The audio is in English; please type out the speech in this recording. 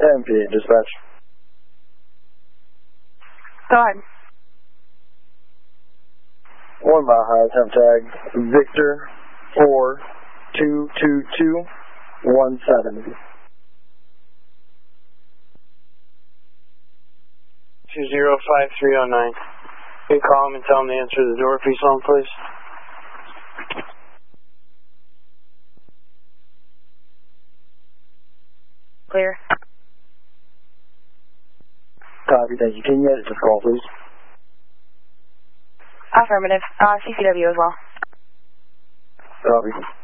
10-8, dispatch. Go ahead. 1 mile high, temp tag, Victor 422217. 205309. Can you call him and tell him to answer the door if he's home, please? Clear. Copy, thank you. Can you edit this call, please? Affirmative. CCW as well. Copy.